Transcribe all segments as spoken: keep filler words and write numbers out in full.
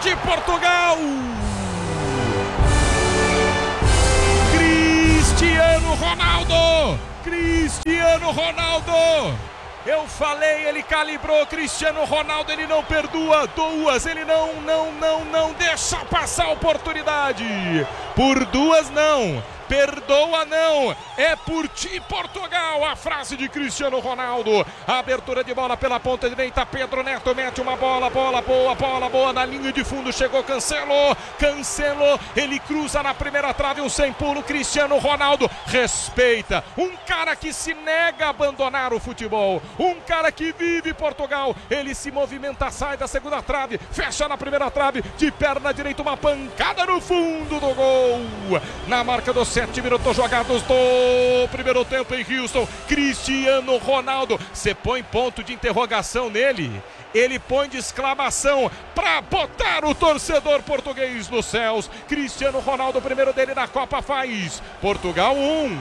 de Portugal. Cristiano Ronaldo. Cristiano Ronaldo. Eu falei, ele calibrou. Cristiano Ronaldo, ele não perdoa. Duas, ele não, não, não, não deixa passar a oportunidade. Por duas, não. Perdoa não, é por ti Portugal, a frase de Cristiano Ronaldo. A abertura de bola pela ponta direita, Pedro Neto mete uma bola, bola boa, bola boa na linha de fundo, chegou Cancelo, Cancelo, ele cruza na primeira trave, um sem pulo, Cristiano Ronaldo respeita, um cara que se nega a abandonar o futebol, um cara que vive Portugal, ele se movimenta, sai da segunda trave, fecha na primeira trave, de perna direita uma pancada no fundo do gol, na marca do sete minutos jogados do primeiro tempo em Houston, Cristiano Ronaldo, você põe ponto de interrogação nele, ele põe de exclamação para botar o torcedor português nos céus. Cristiano Ronaldo, o primeiro dele na Copa, faz Portugal um,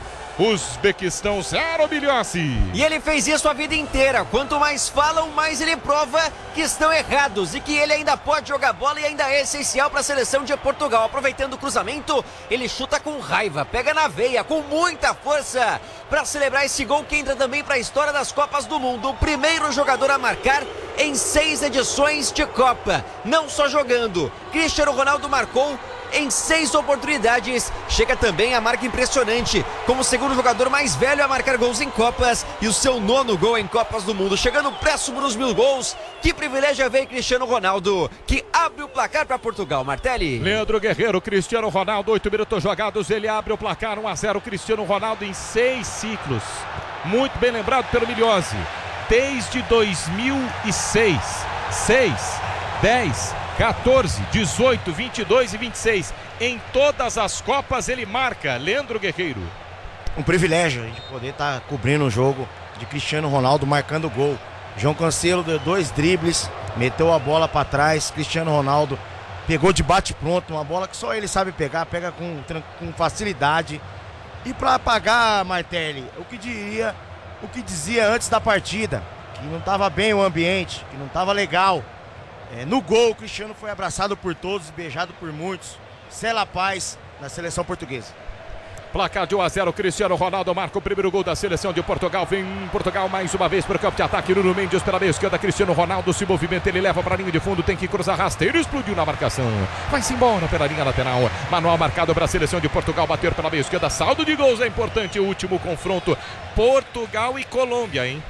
Uzbequistão zero, Bilhossi. E ele fez isso a vida inteira. Quanto mais falam, mais ele prova que estão errados e que ele ainda pode jogar bola e ainda é essencial para a seleção de Portugal. Aproveitando o cruzamento, ele chuta com raiva, pega na veia, com muita força para celebrar esse gol que entra também para a história das Copas do Mundo. O primeiro jogador a marcar em seis edições de Copa, não só jogando. Cristiano Ronaldo marcou em seis oportunidades, chega também a marca impressionante, como o segundo jogador mais velho a marcar gols em Copas e o seu nono gol em Copas do Mundo, chegando próximo dos mil gols. Que privilégio é ver Cristiano Ronaldo, que abre o placar para Portugal, Martelli. Leandro Guerreiro, Cristiano Ronaldo, oito minutos jogados, ele abre o placar, um a zero, Cristiano Ronaldo em seis ciclos, muito bem lembrado pelo Milhose, desde dois mil e seis, seis, dez, quatorze, dezoito, vinte e dois e vinte e seis. Em todas as Copas ele marca. Leandro Guerreiro. Um privilégio a gente poder estar tá cobrindo o jogo de Cristiano Ronaldo marcando gol. João Cancelo deu dois dribles, meteu a bola para trás. Cristiano Ronaldo pegou de bate-pronto, uma bola que só ele sabe pegar, pega com, com facilidade. E para apagar, Martelli, o que diria, o que dizia antes da partida, que não estava bem o ambiente, que não estava legal. É, no gol, o Cristiano foi abraçado por todos, beijado por muitos. Sela a paz na seleção portuguesa. Placar de um a zero, Cristiano Ronaldo marca o primeiro gol da seleção de Portugal. Vem Portugal mais uma vez para o campo de ataque. Nuno Mendes pela meia esquerda, Cristiano Ronaldo se movimenta, ele leva para a linha de fundo, tem que cruzar rasteiro, explodiu na marcação. Vai-se embora pela linha lateral. Manual marcado para a seleção de Portugal, bater pela meia esquerda. Saldo de gols é importante, o último confronto. Portugal e Colômbia, hein?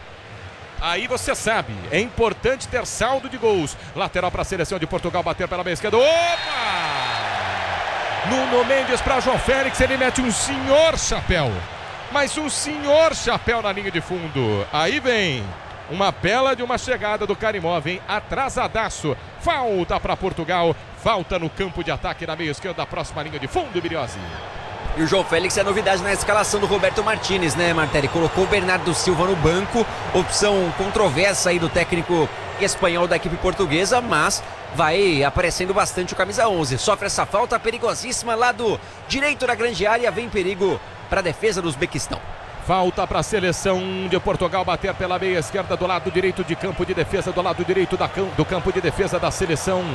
Aí você sabe, é importante ter saldo de gols. Lateral para a seleção de Portugal, bater pela meia esquerda. Opa! Nuno Mendes para João Félix, ele mete um senhor chapéu. Mas um senhor chapéu na linha de fundo. Aí vem uma bela de uma chegada do Karimov, hein? Atrasadaço. Falta para Portugal. Falta no campo de ataque na meia esquerda da próxima linha de fundo, Bilhose. E o João Félix é novidade na escalação do Roberto Martínez, né, Martelli? Colocou o Bernardo Silva no banco, opção controversa aí do técnico espanhol da equipe portuguesa, mas vai aparecendo bastante o camisa onze. Sofre essa falta perigosíssima lá do direito da grande área, vem perigo para a defesa do Uzbequistão. Falta para a seleção de Portugal bater pela meia esquerda do lado direito de campo de defesa, do lado direito da, do campo de defesa da seleção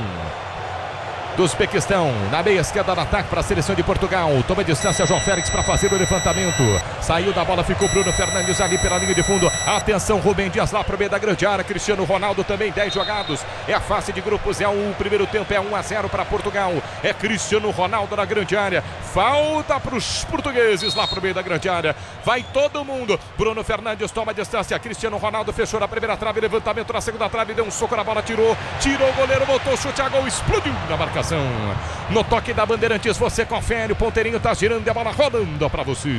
do Uzbequistão, na meia esquerda do ataque para a seleção de Portugal. Toma distância João Félix para fazer o levantamento. Saiu da bola, ficou Bruno Fernandes ali pela linha de fundo. Atenção, Rubem Dias lá para o meio da grande área. Cristiano Ronaldo também, dez jogados. É a fase de grupos, é o primeiro tempo, é um a zero para Portugal. É Cristiano Ronaldo na grande área. Falta para os portugueses lá para o meio da grande área. Vai todo mundo. Bruno Fernandes toma distância. Cristiano Ronaldo fechou na primeira trave, levantamento na segunda trave, deu um soco na bola, tirou. Tirou o goleiro, botou chute a gol, explodiu na marcação. No toque da Bandeirantes você confere, o ponteirinho tá girando e a bola rolando para você.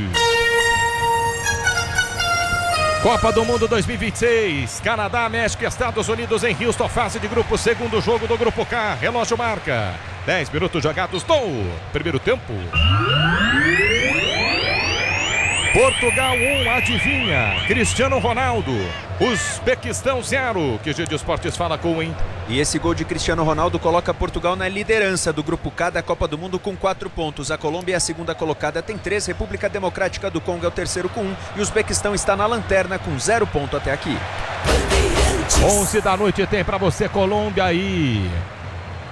Copa do Mundo dois mil e vinte e seis, Canadá, México e Estados Unidos em Houston, fase de grupo, segundo jogo do grupo K, relógio marca dez minutos jogados do primeiro tempo. Portugal um, adivinha, Cristiano Ronaldo. Uzbequistão zero, que G de Esportes fala com, hein? E esse gol de Cristiano Ronaldo coloca Portugal na liderança do grupo K da Copa do Mundo com quatro pontos. A Colômbia é a segunda colocada, tem três. República Democrática do Congo é o terceiro com um. E o Uzbequistão está na lanterna com zero ponto até aqui. onze da noite tem para você Colômbia aí.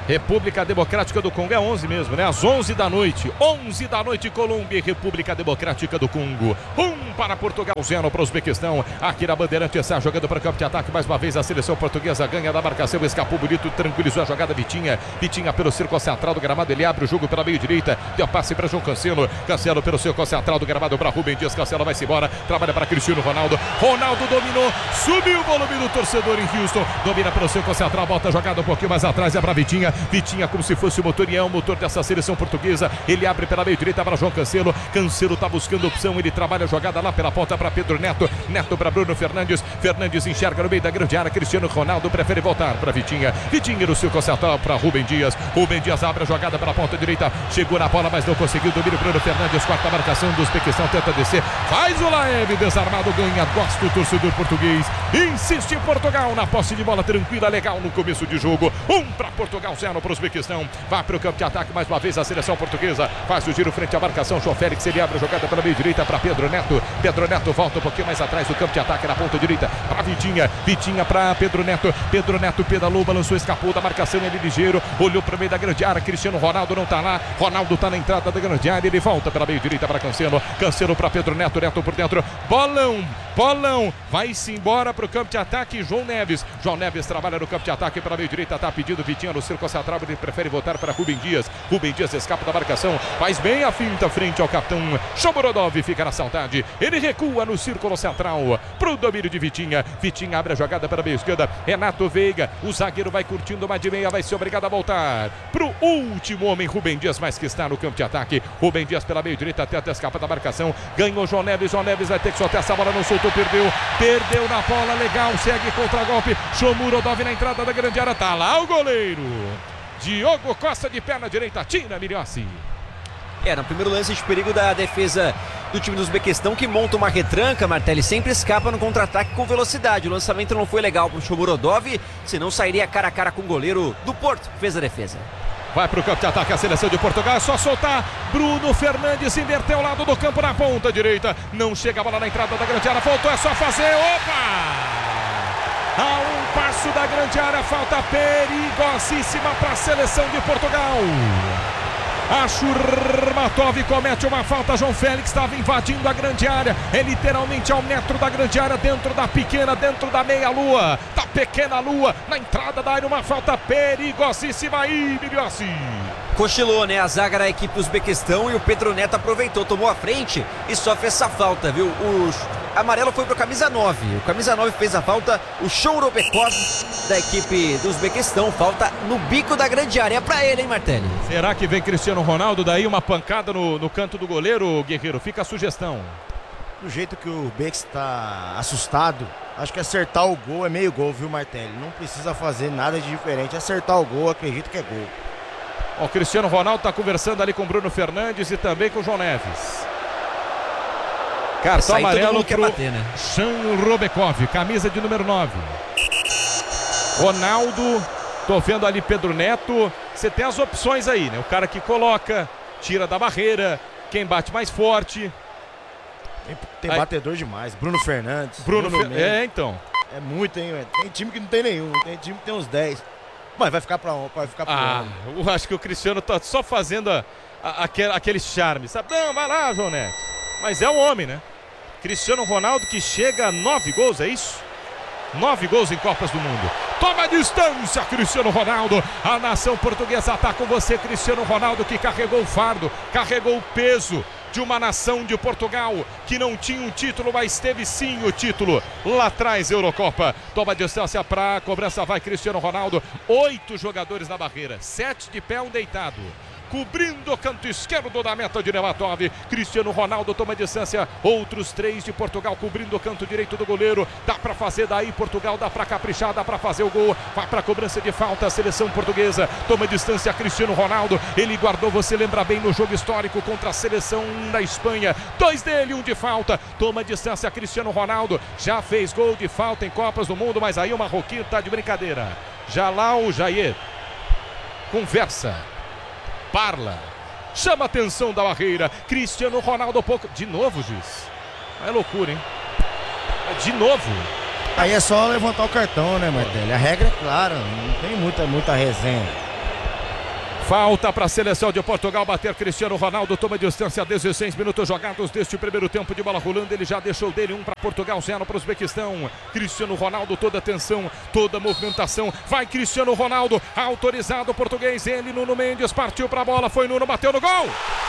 República Democrática do Congo, é onze mesmo, né? Às onze da noite, onze da noite, Colômbia e República Democrática do Congo. Um para Portugal, zero para o Uzbequistão. Aqui na Bandeirante está jogando para o campo de ataque. Mais uma vez a seleção portuguesa ganha da marcação, escapou bonito, tranquilizou a jogada. Vitinha, Vitinha pelo círculo central do gramado, ele abre o jogo pela meio direita, deu passe para João Cancelo. Cancelo pelo círculo central do gramado para Rubem Dias. Cancelo vai-se embora, trabalha para Cristiano Ronaldo. Ronaldo dominou, subiu o volume do torcedor em Houston. Domina pelo círculo central, volta a jogada um pouquinho mais atrás, é para Vitinha. Vitinha como se fosse o motorião, o motor dessa seleção portuguesa. Ele abre pela meio direita para João Cancelo. Cancelo tá buscando opção, ele trabalha a jogada lá pela ponta para Pedro Neto. Neto para Bruno Fernandes. Fernandes enxerga no meio da grande área. Cristiano Ronaldo prefere voltar para Vitinha. Vitinha no círculo central para Rubem Dias. Rubem Dias abre a jogada pela ponta direita. Chegou na bola, mas não conseguiu. Domínio Bruno Fernandes. Quarta marcação do Uzbequistão, tenta descer. Faz o Laeve, desarmado, ganha. Gosta o torcedor português. Insiste em Portugal na posse de bola tranquila, legal no começo de jogo. Um para Portugal, zero para os Uzbequistão. Vai para o campo de ataque mais uma vez a seleção portuguesa. Faz o giro frente à marcação. João Félix, ele abre a jogada pela meio direita para Pedro Neto. Pedro Neto volta um pouquinho mais atrás do campo de ataque na ponta direita para Vitinha. Vitinha para Pedro Neto. Pedro Neto pedalou, balançou, escapou da marcação. Ele ligeiro, olhou para o meio da grande área. Cristiano Ronaldo não está lá. Ronaldo está na entrada da grande área. Ele volta pela meio direita para Cancelo. Cancelo para Pedro Neto. Neto por dentro. Bolão, bolão. Vai-se embora para o campo de ataque. João Neves. João Neves trabalha no campo de ataque pela meio direita. Está pedindo Vitinha no círculo central. Ele prefere voltar para Rubem Dias. Rubem Dias escapa da marcação. Faz bem a finta frente ao capitão Shomurodov. Fica na saudade. Ele recua no círculo central para o domínio de Vitinha. Vitinha abre a jogada pela meia esquerda. Renato Veiga. O zagueiro vai curtindo uma de meia. Vai ser obrigado a voltar para o último homem. Rubem Dias, mas que está no campo de ataque. Rubem Dias pela meio direita. Tenta escapar da marcação. Ganhou João Neves. João Neves vai ter que soltar essa bola. Não soltou, perdeu. Perdeu na bola. Legal. Segue contra golpe. Shomurodov na entrada da grande área. Tá lá o goleiro. Diogo Costa de perna direita, tira Miriossi. É, no primeiro lance de perigo da defesa do time do Uzbequistão, que monta uma retranca, Martelli, sempre escapa no contra-ataque com velocidade. O lançamento não foi legal pro Shomurodov, senão sairia cara a cara com o goleiro do Porto, que fez a defesa. Vai pro campo de ataque a seleção de Portugal, é só soltar. Bruno Fernandes inverteu o lado do campo na ponta direita. Não chega a bola na entrada da grande área, voltou, é só fazer, opa! A um passo da grande área, falta perigosíssima para a seleção de Portugal. A Shurmatov comete uma falta. João Félix estava invadindo a grande área. É literalmente ao metro da grande área, dentro da pequena, dentro da meia-lua, da pequena lua, na entrada da área. Uma falta perigosíssima aí, Miriossi. Cochilou, né? A zaga da equipe do Uzbequistão e o Pedro Neto aproveitou, tomou a frente e sofre essa falta, viu? O amarelo foi pro camisa nove. O camisa nove fez a falta. O Shomurodov da equipe do Uzbequistão. Falta no bico da grande área. É pra ele, hein, Martelli? Será que vem Cristiano Ronaldo? Daí uma pancada no, no canto do goleiro, Guerreiro. Fica a sugestão. Do jeito que o Bex está assustado, acho que acertar o gol é meio gol, viu, Martelli? Não precisa fazer nada de diferente. Acertar o gol, acredito que é gol. O Cristiano Ronaldo está conversando ali com o Bruno Fernandes e também com o João Neves. Cartão amarelo para o né? Shomurodov, camisa de número nove. Ronaldo, tô vendo ali Pedro Neto. Você tem as opções aí, né? O cara que coloca, tira da barreira, quem bate mais forte. Tem, tem aí, batedor demais. Bruno Fernandes. Bruno, Bruno Fer... É, então. É muito, hein, velho? Tem time que não tem nenhum, tem time que tem uns dez. Mas vai ficar pra um, vai ficar pra ah, um. Eu acho que o Cristiano tá só fazendo a, a, aquele, aquele charme, sabe? Não, vai lá, João Neves. Mas é um homem, né? Cristiano Ronaldo que chega a nove gols, é isso? Nove gols em Copas do Mundo. Toma a distância, Cristiano Ronaldo. A nação portuguesa está com você, Cristiano Ronaldo, que carregou o fardo, carregou o peso de uma nação de Portugal que não tinha um título, mas teve sim o título lá atrás, Eurocopa. Toma a distância para a cobrança, vai Cristiano Ronaldo. Oito jogadores na barreira, sete de pé, um deitado. Cobrindo o canto esquerdo da meta de Nematov. Cristiano Ronaldo toma distância. Outros três de Portugal cobrindo o canto direito do goleiro. Dá para fazer daí Portugal, dá para caprichar, dá para fazer o gol. Vai para a cobrança de falta a seleção portuguesa. Toma distância Cristiano Ronaldo. Ele guardou, você lembra bem, no jogo histórico contra a seleção da Espanha. Dois dele, um de falta. Toma distância Cristiano Ronaldo. Já fez gol de falta em Copas do Mundo, mas aí o Marroquino tá de brincadeira. Jalal Jair conversa. Parla, chama a atenção da barreira. Cristiano Ronaldo pouco. De novo, juiz. É loucura, hein? De novo. Aí é só levantar o cartão, né, Martelli? A regra é clara, não tem muita, muita resenha. Falta para a seleção de Portugal bater. Cristiano Ronaldo toma distância, dezesseis minutos jogados deste primeiro tempo de bola rolando. Ele já deixou dele, um para Portugal, zero para o Uzbequistão. Cristiano Ronaldo, toda atenção, toda movimentação. Vai Cristiano Ronaldo, autorizado o português. Ele, Nuno Mendes, partiu para a bola, foi Nuno, bateu no gol.